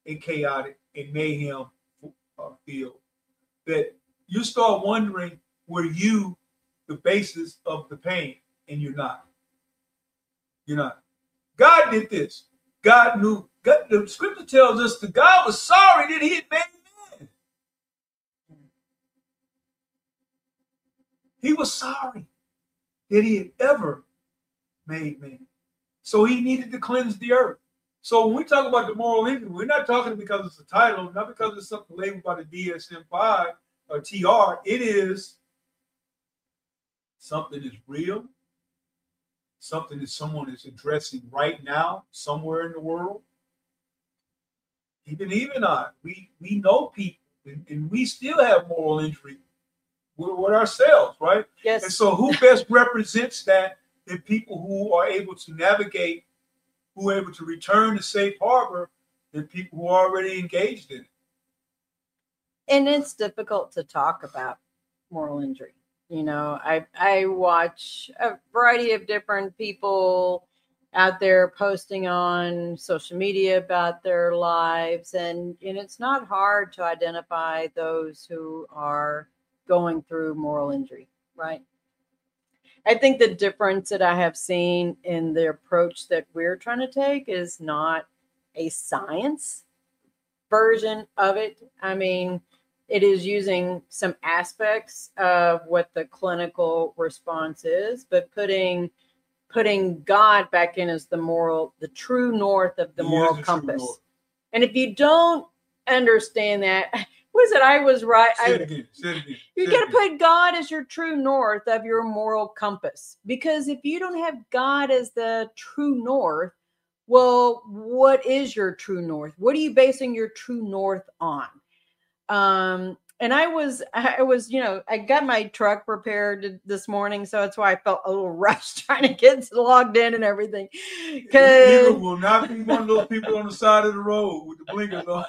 a chaotic, a mayhem field. That you start wondering, were you the basis of the pain? And you're not. You're not. God did this. God knew. God, the scripture tells us that God was sorry that he had made man. He was sorry that he had ever made man. So he needed to cleanse the earth. So when we talk about the moral injury, we're not talking because it's a title, not because it's something labeled by the DSM-5 or TR. It is something that's real, something that someone is addressing right now, somewhere in the world. Even I, we know people, and we still have moral injury with ourselves, right? Yes. And so who best represents that than people who are able to navigate, who are able to return to safe harbor, than people who are already engaged in it. And it's difficult to talk about moral injury. You know, I watch a variety of different people out there posting on social media about their lives, and it's not hard to identify those who are going through moral injury, right? I think the difference that I have seen in the approach that we're trying to take is not a science version of it. I mean, it is using some aspects of what the clinical response is, but putting God back in as the true north of the moral compass. And if you don't understand that, was it? I was right. Say it again. You got to put God as your true north of your moral compass, because if you don't have God as the true north, well, what is your true north? What are you basing your true north on? And I was, I got my truck repaired this morning, so that's why I felt a little rushed trying to get logged in and everything. Eva will not be one of those people on the side of the road with the blinkers on.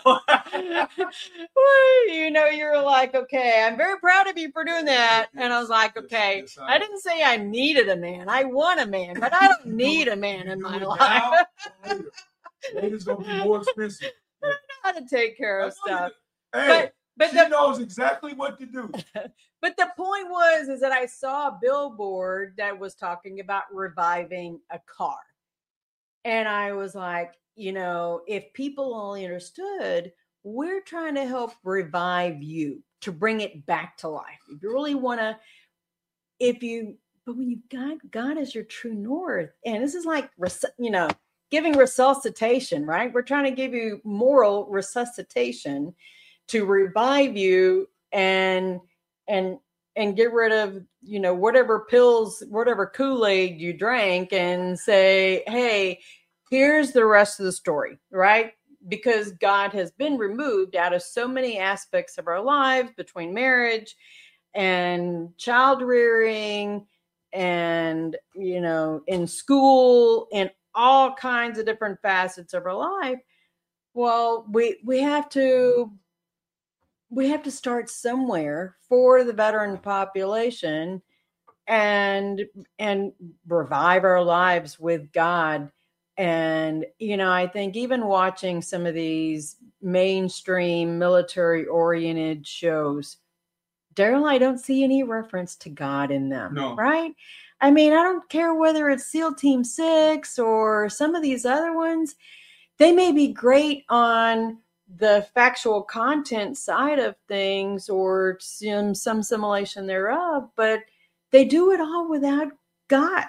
Well, you're like, okay, I'm very proud of you for doing that. And I was like, okay, I didn't say I needed a man. I want a man, but I don't need a man in my life. Later's gonna be more expensive. I know how to take care of stuff. But she knows exactly what to do. But the point is that I saw a billboard that was talking about reviving a car. And I was like, if people only understood, we're trying to help revive you, to bring it back to life. If you really want to, but when you've got God as your true north, and this is like, giving resuscitation, right? We're trying to give you moral resuscitation to revive you and get rid of, whatever pills, whatever Kool-Aid you drank, and say, hey, here's the rest of the story, right? Because God has been removed out of so many aspects of our lives, between marriage and child rearing and, in school and all kinds of different facets of our life. Well, we have to start somewhere for the veteran population and revive our lives with God. And, I think even watching some of these mainstream military oriented shows, Daryl, I don't see any reference to God in them. No. Right? I mean, I don't care whether it's SEAL Team 6 or some of these other ones. They may be great on the factual content side of things or some simulation thereof, but they do it all without God.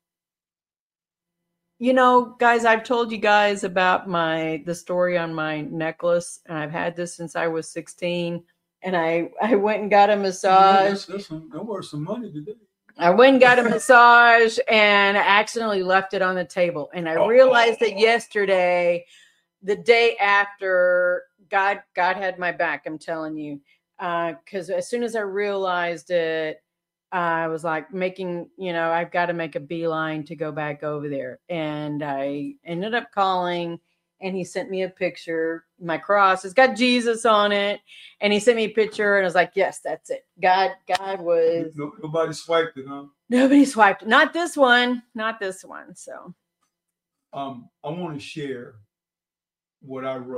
Guys, I've told you guys about the story on my necklace, and I've had this since I was 16, and I went and got a massage. That's worth some money today. I went and got a massage, and I accidentally left it on the table, and I realized that yesterday, the day after, God had my back, I'm telling you. Because as soon as I realized it, I was like I've got to make a beeline to go back over there. And I ended up calling, and he sent me a picture. My cross has got Jesus on it. And he sent me a picture, and I was like, yes, that's it. God was. Nobody swiped it, huh? Nobody swiped it. Not this one. So. I want to share what I wrote.